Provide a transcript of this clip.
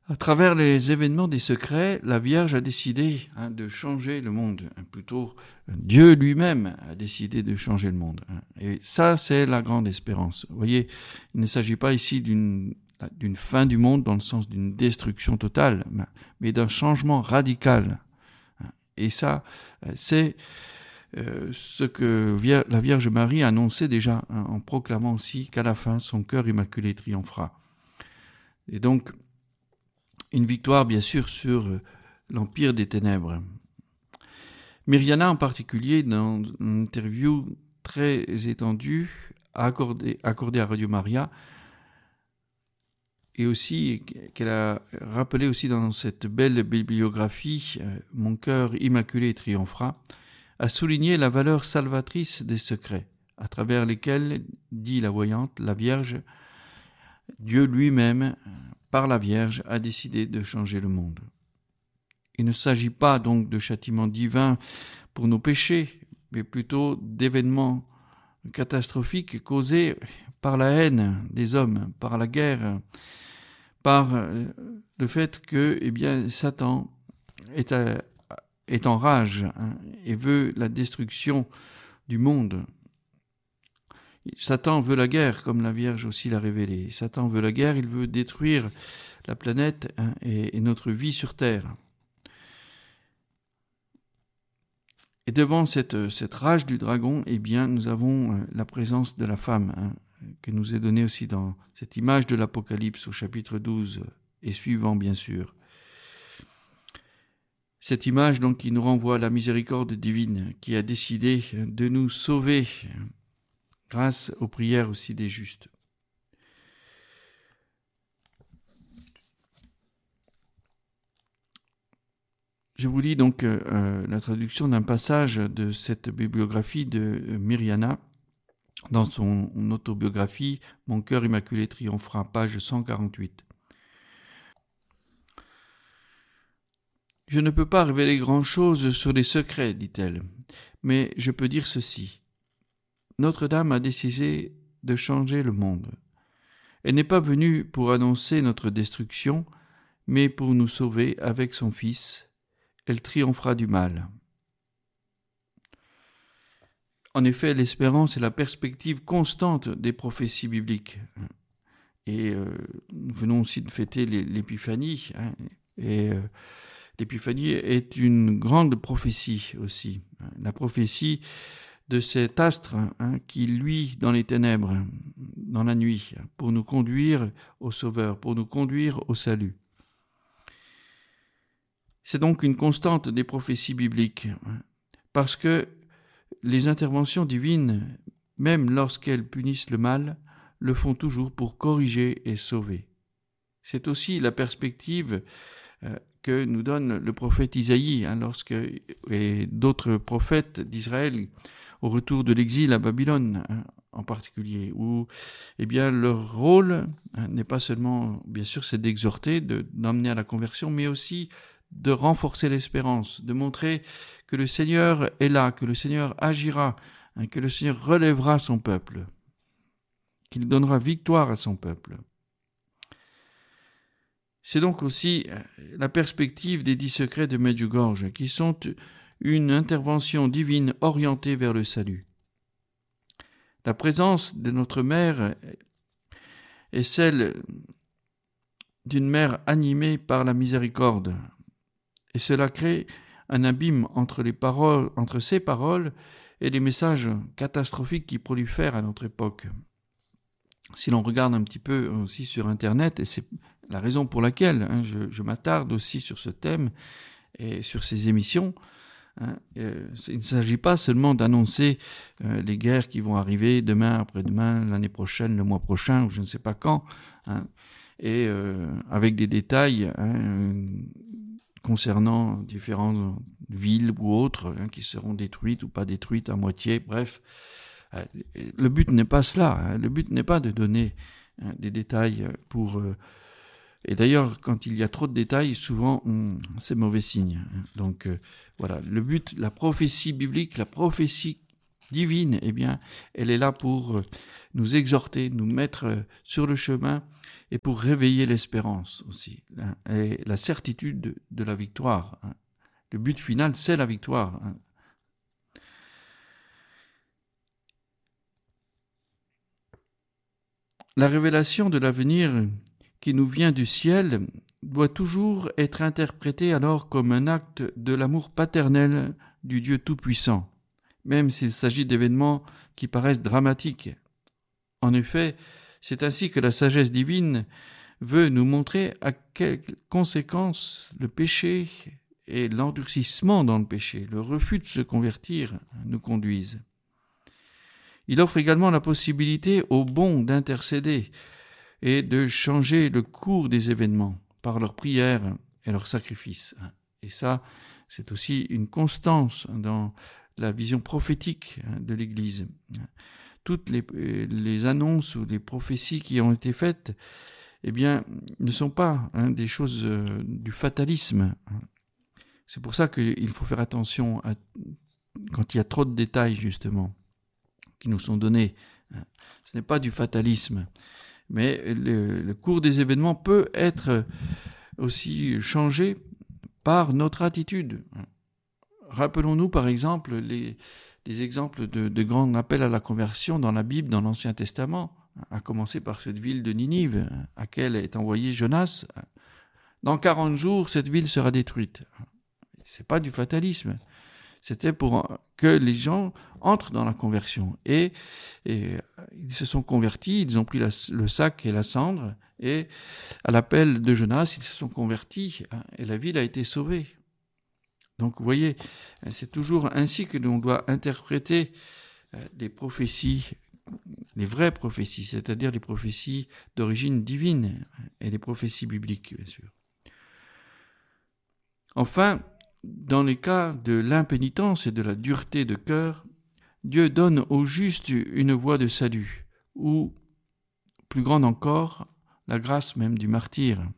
À travers les événements des secrets, la Vierge a décidé de changer le monde. Plutôt, Dieu lui-même a décidé de changer le monde. Et ça, c'est la grande espérance. Vous voyez, il ne s'agit pas ici d'une fin du monde dans le sens d'une destruction totale, mais d'un changement radical. Et ça, c'est ce que la Vierge Marie annonçait déjà en proclamant aussi qu'à la fin, son cœur immaculé triomphera. Et donc, une victoire, bien sûr, sur l'empire des ténèbres. Myriana, en particulier, dans une interview très étendue, accordée à Radio Maria, et aussi qu'elle a rappelé aussi dans cette belle bibliographie « Mon cœur immaculé triomphera », a souligné la valeur salvatrice des secrets, à travers lesquels, dit la voyante, la Vierge, Dieu lui-même, par la Vierge, a décidé de changer le monde. Il ne s'agit pas donc de châtiment divin pour nos péchés, mais plutôt d'événements catastrophiques causés par la haine des hommes, par la guerre, par le fait que Satan est en rage et veut la destruction du monde. Satan veut la guerre, comme la Vierge aussi l'a révélé. Satan veut la guerre, il veut détruire la planète et notre vie sur Terre. Et devant cette rage du dragon, nous avons la présence de la femme, qui nous est donnée aussi dans cette image de l'Apocalypse au chapitre 12 et suivant, bien sûr. Cette image donc qui nous renvoie à la miséricorde divine, qui a décidé de nous sauver grâce aux prières aussi des justes. Je vous lis donc la traduction d'un passage de cette bibliographie de Myriana dans son autobiographie « Mon cœur immaculé triomphera », page 148. « Je ne peux pas révéler grand-chose sur les secrets, dit-elle, mais je peux dire ceci. Notre-Dame a décidé de changer le monde. Elle n'est pas venue pour annoncer notre destruction, mais pour nous sauver avec son Fils. Elle triomphera du mal. » En effet, l'espérance est la perspective constante des prophéties bibliques. Et nous venons aussi de fêter l'Épiphanie. L'Épiphanie est une grande prophétie aussi. La prophétie de cet astre qui luit dans les ténèbres, dans la nuit, pour nous conduire au Sauveur, pour nous conduire au salut. C'est donc une constante des prophéties bibliques, parce que les interventions divines, même lorsqu'elles punissent le mal, le font toujours pour corriger et sauver. C'est aussi la perspective que nous donne le prophète Isaïe, et d'autres prophètes d'Israël au retour de l'exil à Babylone en particulier, où leur rôle n'est pas seulement, bien sûr, c'est d'exhorter, d'emmener à la conversion, mais aussi de renforcer l'espérance, de montrer que le Seigneur est là, que le Seigneur agira, que le Seigneur relèvera son peuple, qu'il donnera victoire à son peuple. C'est donc aussi la perspective des 10 secrets de Medjugorje, qui sont une intervention divine orientée vers le salut. La présence de notre mère est celle d'une mère animée par la miséricorde, et cela crée un abîme entre ces paroles et les messages catastrophiques qui prolifèrent à notre époque. Si l'on regarde un petit peu aussi sur Internet, et c'est la raison pour laquelle je m'attarde aussi sur ce thème et sur ces émissions, il ne s'agit pas seulement d'annoncer les guerres qui vont arriver demain, après-demain, l'année prochaine, le mois prochain, ou je ne sais pas quand, et avec des détails concernant différentes villes ou autres qui seront détruites ou pas détruites à moitié, bref. Le but n'est pas cela, le but n'est pas de donner des détails pour... Et d'ailleurs, quand il y a trop de détails, souvent, c'est mauvais signe. Donc voilà, le but, la prophétie biblique, la prophétie divine, eh bien, elle est là pour nous exhorter, nous mettre sur le chemin et pour réveiller l'espérance aussi, et la certitude de la victoire. Le but final, c'est la victoire. La révélation de l'avenir qui nous vient du ciel doit toujours être interprétée alors comme un acte de l'amour paternel du Dieu Tout-Puissant, même s'il s'agit d'événements qui paraissent dramatiques. En effet, c'est ainsi que la sagesse divine veut nous montrer à quelles conséquences le péché et l'endurcissement dans le péché, le refus de se convertir, nous conduisent. Il offre également la possibilité aux bons d'intercéder et de changer le cours des événements par leur prière et leur sacrifice. Et ça, c'est aussi une constance dans la vision prophétique de l'Église. Toutes les annonces ou les prophéties qui ont été faites, eh bien, ne sont pas des choses du fatalisme. C'est pour ça qu'il faut faire attention quand il y a trop de détails, justement, qui nous sont donnés. Ce n'est pas du fatalisme, mais le cours des événements peut être aussi changé par notre attitude. Rappelons-nous par exemple les exemples de grands appels à la conversion dans la Bible, dans l'Ancien Testament, à commencer par cette ville de Ninive, à laquelle est envoyé Jonas. Dans 40 jours, cette ville sera détruite. Ce n'est pas du fatalisme. C'était pour que les gens entrent dans la conversion. Et ils se sont convertis, ils ont pris le sac et la cendre, et à l'appel de Jonas, ils se sont convertis, et la ville a été sauvée. Donc vous voyez, c'est toujours ainsi que l'on doit interpréter les prophéties, les vraies prophéties, c'est-à-dire les prophéties d'origine divine, et les prophéties bibliques, bien sûr. Enfin, dans les cas de l'impénitence et de la dureté de cœur, Dieu donne aux justes une voie de salut, ou, plus grande encore, la grâce même du martyr.